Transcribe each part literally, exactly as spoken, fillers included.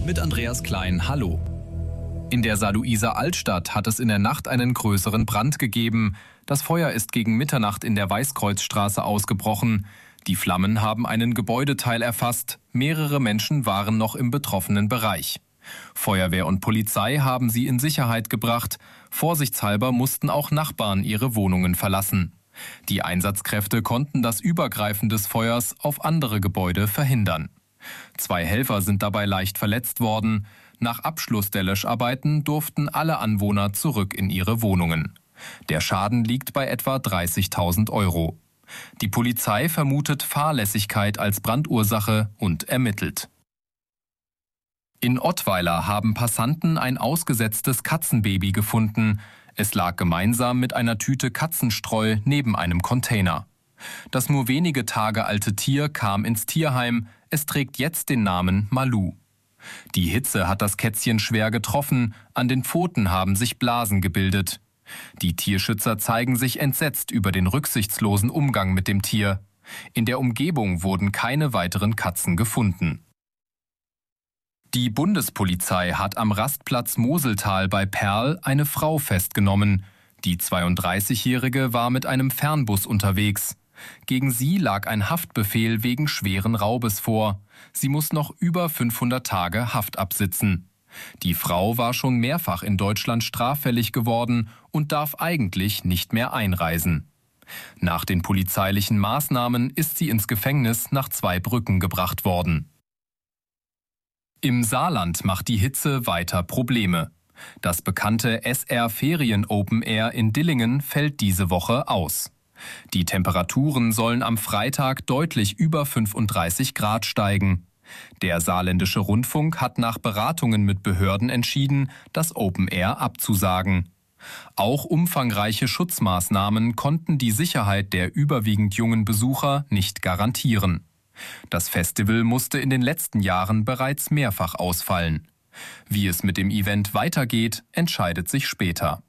mit Andreas Klein. Hallo. In der Saarlouiser Altstadt hat es in der Nacht einen größeren Brand gegeben. Das Feuer ist gegen Mitternacht in der Weißkreuzstraße ausgebrochen. Die Flammen haben einen Gebäudeteil erfasst. Mehrere Menschen waren noch im betroffenen Bereich. Feuerwehr und Polizei haben sie in Sicherheit gebracht. Vorsichtshalber mussten auch Nachbarn ihre Wohnungen verlassen. Die Einsatzkräfte konnten das Übergreifen des Feuers auf andere Gebäude verhindern. Zwei Helfer sind dabei leicht verletzt worden. Nach Abschluss der Löscharbeiten durften alle Anwohner zurück in ihre Wohnungen. Der Schaden liegt bei etwa dreißigtausend Euro. Die Polizei vermutet Fahrlässigkeit als Brandursache und ermittelt. In Ottweiler haben Passanten ein ausgesetztes Katzenbaby gefunden. Es lag gemeinsam mit einer Tüte Katzenstreu neben einem Container. Das nur wenige Tage alte Tier kam ins Tierheim. Es trägt jetzt den Namen Malu. Die Hitze hat das Kätzchen schwer getroffen. An den Pfoten haben sich Blasen gebildet. Die Tierschützer zeigen sich entsetzt über den rücksichtslosen Umgang mit dem Tier. In der Umgebung wurden keine weiteren Katzen gefunden. Die Bundespolizei hat am Rastplatz Moseltal bei Perl eine Frau festgenommen. Die zweiunddreißigjährige war mit einem Fernbus unterwegs. Gegen sie lag ein Haftbefehl wegen schweren Raubes vor. Sie muss noch über fünfhundert Tage Haft absitzen. Die Frau war schon mehrfach in Deutschland straffällig geworden und darf eigentlich nicht mehr einreisen. Nach den polizeilichen Maßnahmen ist sie ins Gefängnis nach Zweibrücken gebracht worden. Im Saarland macht die Hitze weiter Probleme. Das bekannte S R Ferien Open Air in Dillingen fällt diese Woche aus. Die Temperaturen sollen am Freitag deutlich über fünfunddreißig Grad steigen. Der Saarländische Rundfunk hat nach Beratungen mit Behörden entschieden, das Open Air abzusagen. Auch umfangreiche Schutzmaßnahmen konnten die Sicherheit der überwiegend jungen Besucher nicht garantieren. Das Festival musste in den letzten Jahren bereits mehrfach ausfallen. Wie es mit dem Event weitergeht, entscheidet sich später.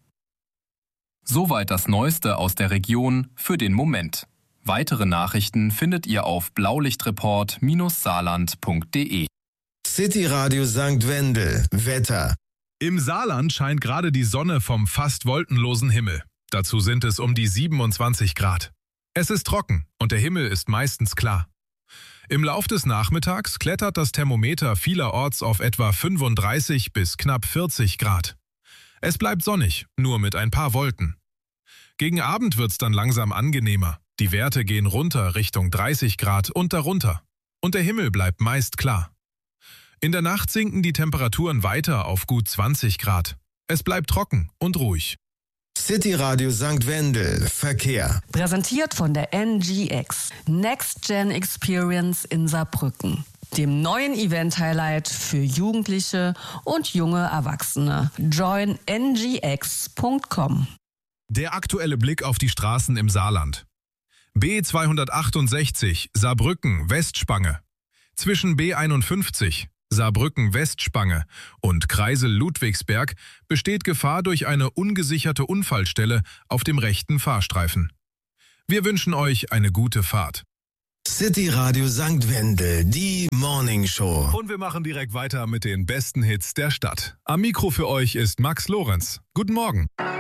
Soweit das Neueste aus der Region für den Moment. Weitere Nachrichten findet ihr auf blaulichtreport Bindestrich saarland Punkt de. City Radio Sankt Wendel. Wetter. Im Saarland scheint gerade die Sonne vom fast wolkenlosen Himmel. Dazu sind es um die siebenundzwanzig Grad. Es ist trocken und der Himmel ist meistens klar. Im Lauf des Nachmittags klettert das Thermometer vielerorts auf etwa fünfunddreißig bis knapp vierzig Grad. Es bleibt sonnig, nur mit ein paar Wolken. Gegen Abend wird's dann langsam angenehmer. Die Werte gehen runter Richtung dreißig Grad und darunter. Und der Himmel bleibt meist klar. In der Nacht sinken die Temperaturen weiter auf gut zwanzig Grad. Es bleibt trocken und ruhig. City Radio Sankt Wendel. Verkehr. Präsentiert von der N G X. Next Gen Experience in Saarbrücken. Dem neuen Event-Highlight für Jugendliche und junge Erwachsene. join n g x punkt com. Der aktuelle Blick auf die Straßen im Saarland. B zweihundertachtundsechzig Saarbrücken-Westspange. Zwischen B einundfünfzig Saarbrücken-Westspange und Kreisel Ludwigsberg besteht Gefahr durch eine ungesicherte Unfallstelle auf dem rechten Fahrstreifen. Wir wünschen euch eine gute Fahrt. City Radio Sankt Wendel, die Morning Show. Und wir machen direkt weiter mit den besten Hits der Stadt. Am Mikro für euch ist Max Lorenz. Guten Morgen.